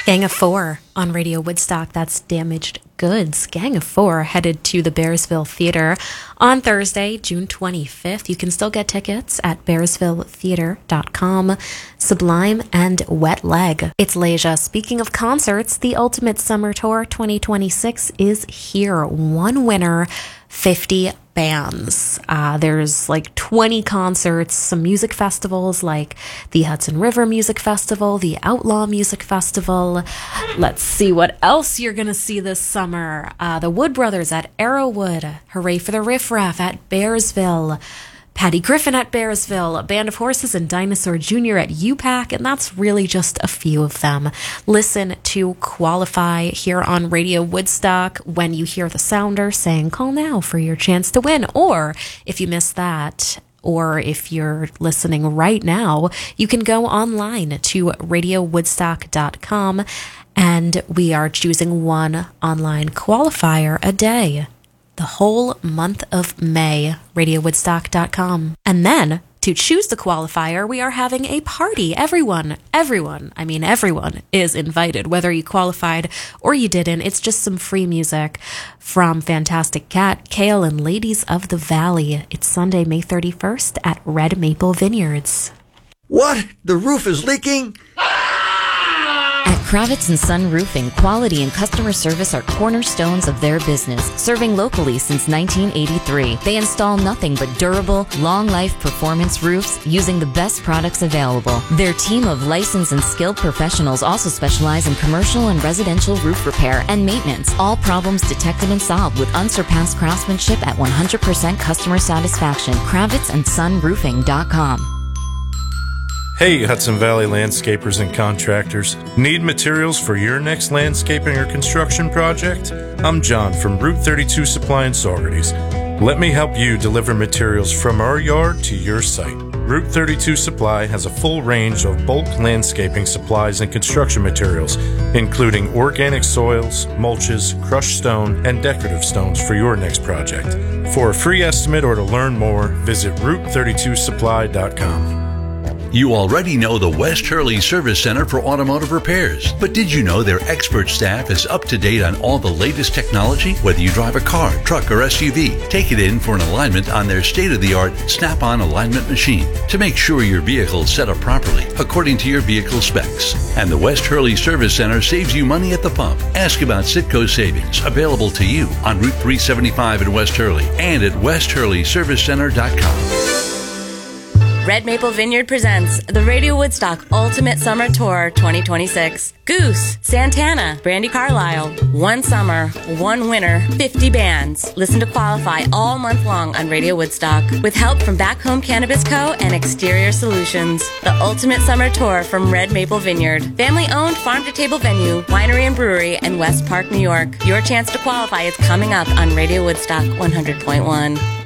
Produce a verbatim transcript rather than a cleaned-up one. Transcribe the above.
Gang of Four on Radio Woodstock. That's Damaged Goods. Gang of Four headed to the Bearsville Theater on Thursday, June twenty-fifth. You can still get tickets at bearsville theater dot com. Sublime and Wet Leg. It's Leisha. Speaking of concerts, the Ultimate Summer Tour twenty twenty-six is here. One winner, fifty bands. Uh, there's like twenty concerts, some music festivals like the Hudson River Music Festival, the Outlaw Music Festival. Let's see what else you're going to see this summer. Uh, the Wood Brothers at Arrowwood. Hooray for the Riff Raff at Bearsville. Patty Griffin at Bearsville, Band of Horses and Dinosaur Junior at U PAC, and that's really just a few of them. Listen to Qualify here on Radio Woodstock when you hear the sounder saying, call now for your chance to win. Or if you missed that, or if you're listening right now, you can go online to radio woodstock dot com, and we are choosing one online qualifier a day. The whole month of May, radio woodstock dot com. And then, to choose the qualifier, we are having a party. Everyone, everyone, I mean everyone is invited, whether you qualified or you didn't. It's just some free music from Fantastic Cat, Kale, and Ladies of the Valley. It's Sunday, May thirty-first at Red Maple Vineyards. What? The roof is leaking? At Kravitz and Son Roofing, quality and customer service are cornerstones of their business, serving locally since nineteen eighty-three. They install nothing but durable, long-life performance roofs using the best products available. Their team of licensed and skilled professionals also specialize in commercial and residential roof repair and maintenance. All problems detected and solved with unsurpassed craftsmanship at one hundred percent customer satisfaction. Kravitz and Son Roofing dot com. Hey, Hudson Valley landscapers and contractors. Need materials for your next landscaping or construction project? I'm John from Route thirty-two Supply in Saugerties. Let me help you deliver materials from our yard to your site. Route thirty-two Supply has a full range of bulk landscaping supplies and construction materials, including organic soils, mulches, crushed stone, and decorative stones for your next project. For a free estimate or to learn more, visit route thirty-two supply dot com. You already know the West Hurley Service Center for automotive repairs, but did you know their expert staff is up to date on all the latest technology? Whether you drive a car, truck, or S U V, take it in for an alignment on their state-of-the-art Snap-on alignment machine to make sure your vehicle is set up properly according to your vehicle specs. And the West Hurley Service Center saves you money at the pump. Ask about Citgo savings, available to you on Route three seventy-five in West Hurley and at west hurley service center dot com. Red Maple Vineyard presents the Radio Woodstock Ultimate Summer Tour twenty twenty-six. Goose, Santana, Brandi Carlile. One summer, one winner, fifty bands. Listen to Qualify all month long on Radio Woodstock with help from Back Home Cannabis Co. and Exterior Solutions. The Ultimate Summer Tour from Red Maple Vineyard. Family-owned farm-to-table venue, winery and brewery in West Park, New York. Your chance to qualify is coming up on Radio Woodstock one hundred point one.